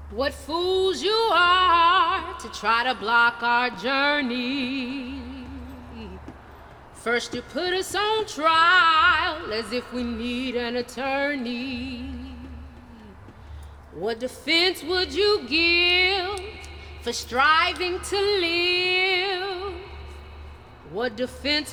What fools you are to try to block our journey. First you put us on trial as if we need an attorney. What defense would you give for striving to live? What defense